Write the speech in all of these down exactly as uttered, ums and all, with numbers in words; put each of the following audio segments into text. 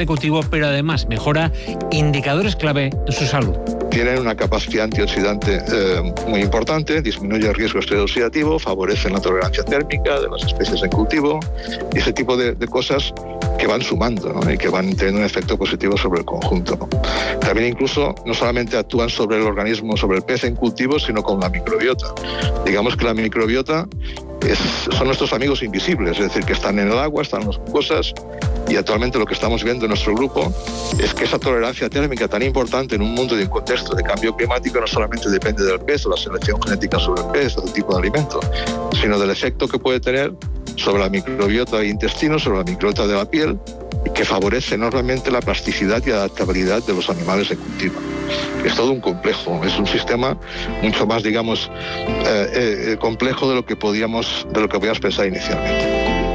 de cultivo, pero además mejora indicadores clave en su salud. Tienen una capacidad antioxidante eh, muy importante, disminuye el riesgo oxidativo, favorecen la tolerancia térmica de las especies en cultivo y ese tipo de, de cosas que van sumando, ¿no? Y que van teniendo un efecto positivo sobre el conjunto, ¿no? También incluso no solamente actúan sobre el organismo, sobre el pez en cultivo, sino con la microbiota. Digamos que la microbiota es, son nuestros amigos invisibles, es decir, que están en el agua, están en las mucosas, y actualmente lo que estamos viendo en nuestro grupo es que esa tolerancia térmica tan importante en un mundo y en un contexto de cambio climático no solamente depende del pez o la selección genética sobre el pez o del tipo de alimento, sino del efecto que puede tener sobre la microbiota de intestino, sobre la microbiota de la piel, que favorece enormemente la plasticidad y adaptabilidad de los animales en cultivo. Es todo un complejo, es un sistema mucho más, digamos, eh, eh, complejo de lo que podíamos, de lo que podíamos pensar inicialmente.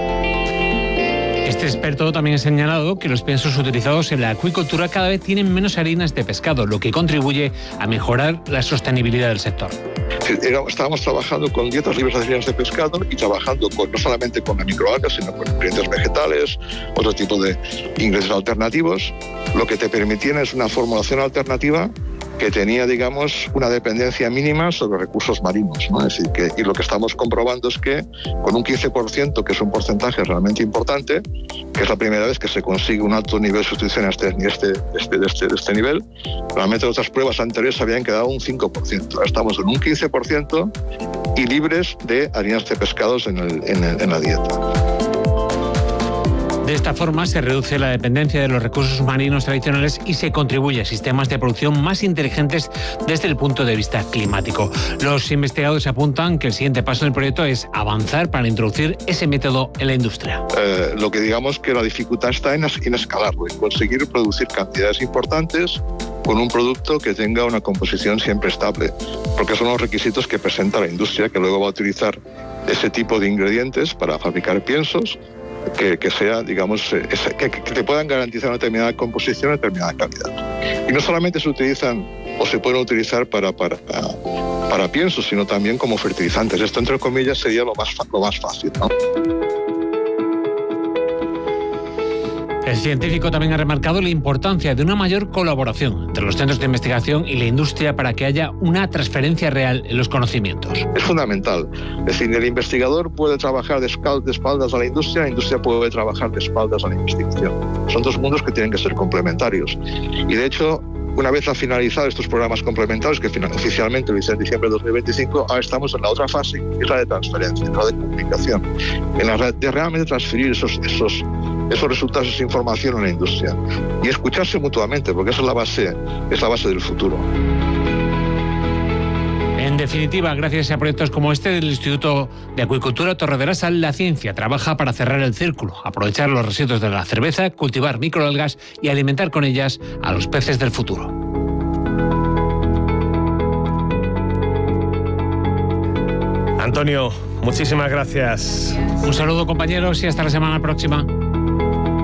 Este experto también ha señalado que los piensos utilizados en la acuicultura cada vez tienen menos harinas de pescado, lo que contribuye a mejorar la sostenibilidad del sector. Estábamos trabajando con dietas libres de harinas de pescado y trabajando con, no solamente con la microalga, sino con ingredientes vegetales, otro tipo de ingredientes alternativos. Lo que te permitían es una formulación alternativa que tenía, digamos, una dependencia mínima sobre recursos marinos, ¿no? Es decir, que, y lo que estamos comprobando es que con un quince por ciento, que es un porcentaje realmente importante, que es la primera vez que se consigue un alto nivel de sustitución a este, este, este, de, este, de este nivel, realmente otras pruebas anteriores habían quedado un cinco por ciento. Ahora estamos en un quince por ciento y libres de harinas de pescados en, el, en, el, en la dieta. De esta forma se reduce la dependencia de los recursos marinos tradicionales y se contribuye a sistemas de producción más inteligentes desde el punto de vista climático. Los investigadores apuntan que el siguiente paso del proyecto es avanzar para introducir ese método en la industria. Eh, lo que digamos que la dificultad está en, en escalarlo, en conseguir producir cantidades importantes con un producto que tenga una composición siempre estable, porque son los requisitos que presenta la industria, que luego va a utilizar ese tipo de ingredientes para fabricar piensos, Que, que sea, digamos, que, que te puedan garantizar una determinada composición, una determinada calidad. Y no solamente se utilizan o se pueden utilizar para, para, para piensos, sino también como fertilizantes. Esto, entre comillas, sería lo más, lo más fácil, ¿no? El científico también ha remarcado la importancia de una mayor colaboración entre los centros de investigación y la industria para que haya una transferencia real en los conocimientos. Es fundamental. Es decir, el investigador puede trabajar de espaldas a la industria, la industria puede trabajar de espaldas a la investigación. Son dos mundos que tienen que ser complementarios. Y de hecho, una vez ha finalizado estos programas complementarios, que oficialmente lo hice en diciembre de dos mil veinticinco, ahora estamos en la otra fase, que es la de transferencia, la de comunicación, en la de realmente transferir esos, esos, esos resultados, esa información a la industria y escucharse mutuamente, porque esa es la base, es la base del futuro. En definitiva, gracias a proyectos como este del Instituto de Acuicultura Torre de la Sal, la ciencia trabaja para cerrar el círculo, aprovechar los residuos de la cerveza, cultivar microalgas y alimentar con ellas a los peces del futuro. Antonio, muchísimas gracias. Un saludo, compañeros, y hasta la semana próxima.